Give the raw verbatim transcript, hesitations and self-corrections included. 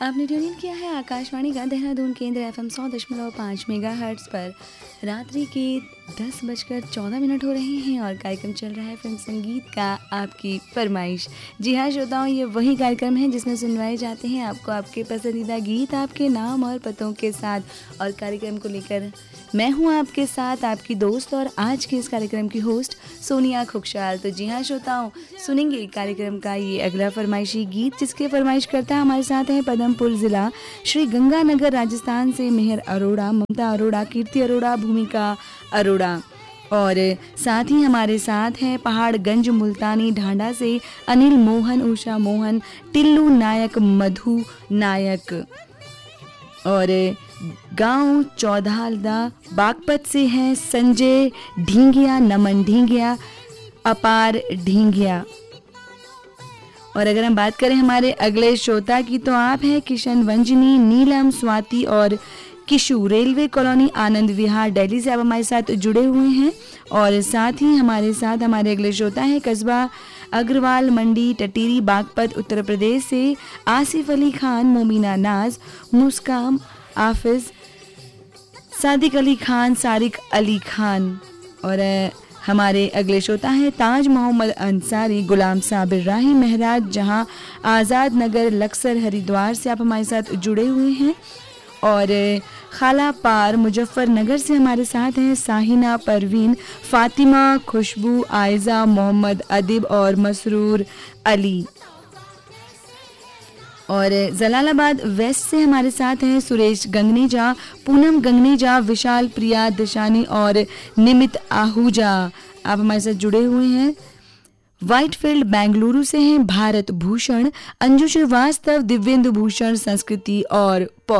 आपने tune in किया है आकाशवाणी का देहरादून केंद्र एफ एम सौ दशमलव पाँच मेगा हर्ट्स पर। रात्रि के दस बजकर चौदह मिनट हो रहे हैं और कार्यक्रम चल रहा है फिल्म संगीत का आपकी फरमाइश। जी हाँ श्रोताओं, ये वही कार्यक्रम है जिसमें सुनवाए जाते हैं आपको आपके पसंदीदा गीत आपके नाम और पतों के साथ। और कार्यक्रम को लेकर मैं हूँ आपके साथ आपकी दोस्त और आज के इस कार्यक्रम की होस्ट सोनिया खुशहाल। तो जी हाँ श्रोताओं, सुनेंगे कार्यक्रम का ये अगला फरमाइशी गीत जिसके फरमाइश करता है हमारे साथ है पदमपुर ज़िला श्री गंगानगर राजस्थान से मेहर अरोड़ा, ममता अरोड़ा, कीर्ति अरोड़ा, भूमिका अरोड़ा। और साथ ही हमारे साथ हैं पहाड़गंज मुल्तानी ढांडा से अनिल मोहन, उषा मोहन, टिल्लू नायक, मधु नायक। और गांव चौधालदा बागपत से हैं संजय ढींगिया, नमन ढींगिया, अपार ढींगिया। और अगर हम बात करें हमारे अगले श्रोता की तो आप हैं किशन वंजनी, नीलम, स्वाति और किशु, रेलवे कॉलोनी आनंद विहार दिल्ली से आप हमारे साथ जुड़े हुए हैं। और साथ ही हमारे साथ हमारे अगले श्रोता हैं कस्बा अग्रवाल मंडी टटीरी बागपत उत्तर प्रदेश से आसिफ अली खान, मोमिना नाज, मुस्कान आफिज, सादिक अली खान, सारिक अली खान। और हमारे अगले श्रोता हैं ताज मोहम्मद अंसारी, गुलाम साबिर राही, महराज जहां, आज़ाद नगर, लक्सर, हरिद्वार से आप हमारे साथ जुड़े हुए हैं। और खाला पार मुजफ्फरनगर से हमारे साथ हैं साहिना, परवीन, फातिमा, खुशबू, आयजा, मोहम्मद अदिब और मसरूर अली। और जलालाबाद वेस्ट से हमारे साथ हैं सुरेश गंगनेजा, पूनम गंगनेजा, विशाल, प्रिया दशानी और निमित आहूजा। आप हमारे साथ जुड़े हुए हैं। व्हाइटफील्ड बेंगलुरु से हैं भारत भूषण, अंजू श्रीवास्तव, दिव्येंदु भूषण, संस्कृति और